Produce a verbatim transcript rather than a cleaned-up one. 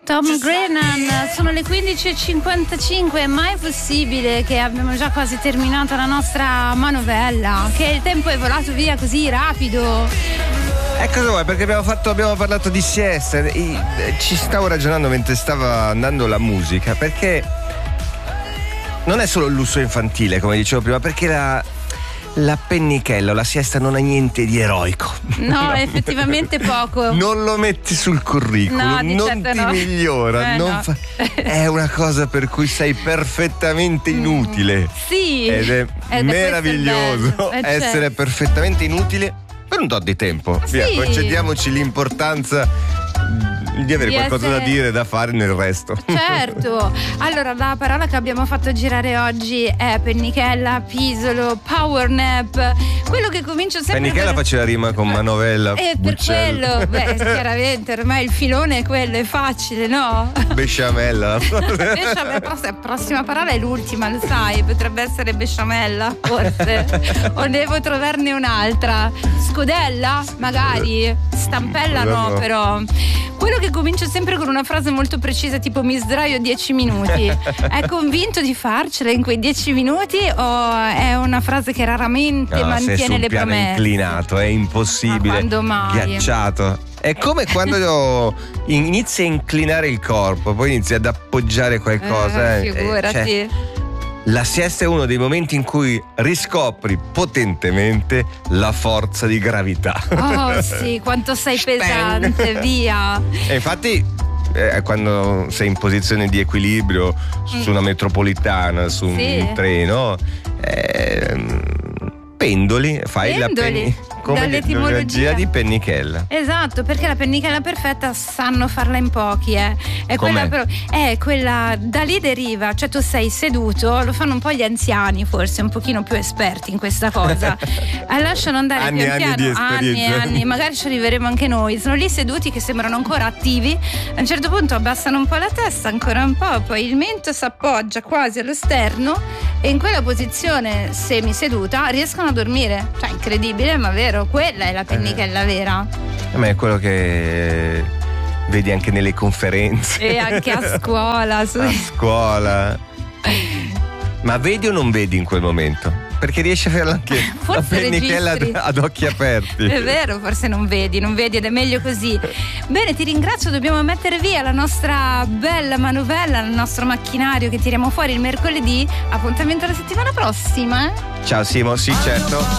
Tom Grennan, sono le quindici e cinquantacinque, è mai possibile che abbiamo già quasi terminato la nostra manovella? Che il tempo è volato via così rapido? E cosa vuoi? Perché abbiamo fatto, abbiamo parlato di siesta e ci stavo ragionando mentre stava andando la musica, perché non è solo il lusso infantile, come dicevo prima, perché la La pennichella o la siesta non ha niente di eroico. No, no. Effettivamente poco. Non lo metti sul curriculum, no, di non certo ti no. migliora, eh, non no. fa... è una cosa per cui sei perfettamente inutile. Mm, sì. Ed è Ed meraviglioso è essere certo. perfettamente inutile per un tot di tempo. Sì. Via, concediamoci l'importanza di avere di qualcosa essere... da dire, da fare nel resto. Certo. Allora, la parola che abbiamo fatto girare oggi è pennichella, pisolo, power nap. Quello che comincio sempre Pennichella per... faceva rima con manovella. E per Buccello. quello, beh, chiaramente ormai il filone è quello, è facile, no? Besciamella. Besciamella, la prossima parola è l'ultima, lo sai, potrebbe essere besciamella, forse. O devo trovarne un'altra. Scudella, magari. Stampella no, no, però. Quello che comincia sempre con una frase molto precisa, tipo mi sdraio dieci minuti. È convinto di farcela in quei dieci minuti o è una frase che raramente no, mantiene le piano promesse? inclinato, è impossibile. Ma quando mai? Ghiacciato. È come quando inizi a inclinare il corpo, poi inizi ad appoggiare qualcosa. Eh, figurati. Cioè, la siesta è uno dei momenti in cui riscopri potentemente la forza di gravità. Oh sì, quanto sei pesante, via. E infatti eh, quando sei in posizione di equilibrio Mm. su una metropolitana, su Sì. un treno, eh, pendoli, fai Pendoli, la penni- come dall'etimologia. di pennichella. Esatto, perché la pennichella perfetta sanno farla in pochi, eh. È quella, Com'è? però, è quella da lì deriva, cioè tu sei seduto, lo fanno un po' gli anziani, forse un pochino più esperti in questa cosa. Eh, lasciano andare Anni e pian anni piano, di anni e esperienza. anni, magari ci arriveremo anche noi. Sono lì seduti che sembrano ancora attivi. A un certo punto abbassano un po' la testa, ancora un po', poi il mento si appoggia quasi allo sterno e in quella posizione semiseduta riescono a dormire. Cioè, incredibile, ma vero, quella è la pennichella vera. Ma è quello che vedi anche nelle conferenze. E anche a scuola. Su... A scuola. Ma vedi o non vedi in quel momento? Perché riesci a farla anche Forse la pennichella ad, registri. ad occhi aperti. È vero, forse non vedi, non vedi ed è meglio così. Bene, ti ringrazio, dobbiamo mettere via la nostra bella manovella, il nostro macchinario che tiriamo fuori il mercoledì. Appuntamento la settimana prossima, eh? Ciao Simo, sì certo.